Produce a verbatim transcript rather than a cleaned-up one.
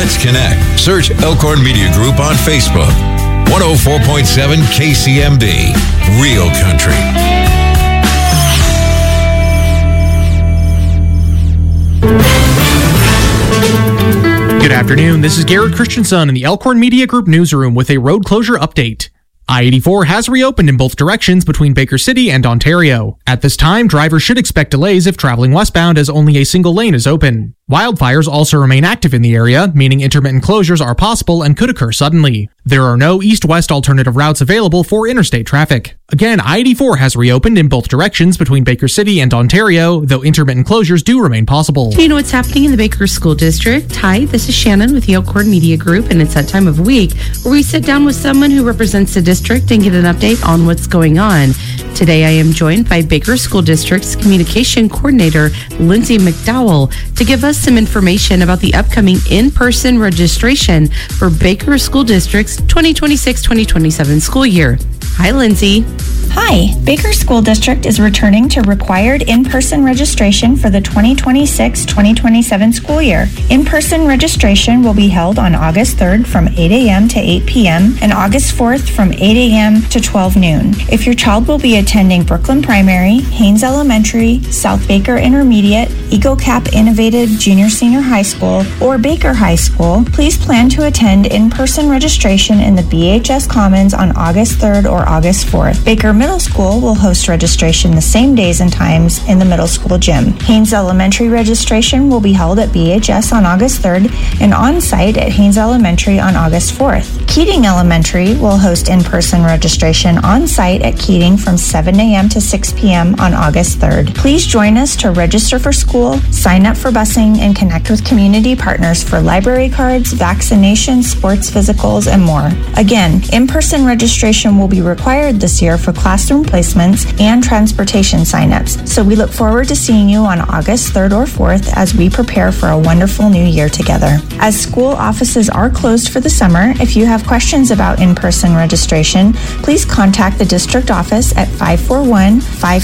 Let's connect. Search Elkhorn Media Group on Facebook. one oh four point seven K C M B, Real Country. Good afternoon. This is Garrett Christensen in the Elkhorn Media Group newsroom with a road closure update. I eighty-four has reopened in both directions between Baker City and Ontario. At this time, drivers should expect delays if traveling westbound as only a single lane is open. Wildfires also remain active in the area, meaning intermittent closures are possible and could occur suddenly. There are no east-west alternative routes available for interstate traffic. Again, I eighty-four has reopened in both directions between Baker City and Ontario, though intermittent closures do remain possible. Do you know what's happening in the Baker School District? Hi, this is Shannon with the Elkhorn Media Group, and it's that time of week where we sit down with someone who represents the district and get an update on what's going on. Today I am joined by Baker School District's Communication Coordinator, Lindsay McDowell, to give us some information about the upcoming in-person registration for Baker School District's twenty twenty-six twenty twenty-seven school year. Hi, Lindsay. Hi. Baker School District is returning to required in-person registration for the twenty twenty-six twenty twenty-seven school year. In-person registration will be held on August third from eight a.m. to eight p.m. and August fourth from eight a.m. to twelve noon. If your child will be attending Brooklyn Primary, Haynes Elementary, South Baker Intermediate, Eagle Cap Innovative Junior Senior High School, or Baker High School, please plan to attend in-person registration in the B H S Commons on August third or August fourth. Baker Middle School will host registration the same days and times in the middle school gym. Haynes Elementary registration will be held at B H S on August third and on-site at Haynes Elementary on August fourth. Keating Elementary will host in-person registration on-site at Keating from seven a.m. to six p.m. on August third. Please join us to register for school, sign up for busing, and connect with community partners for library cards, vaccinations, sports physicals, and more. Again, in-person registration will be required this year for classroom placements and transportation signups. So we look forward to seeing you on August third or fourth as we prepare for a wonderful new year together. As school offices are closed for the summer, if you have questions about in-person registration, please contact the district office at five four one, five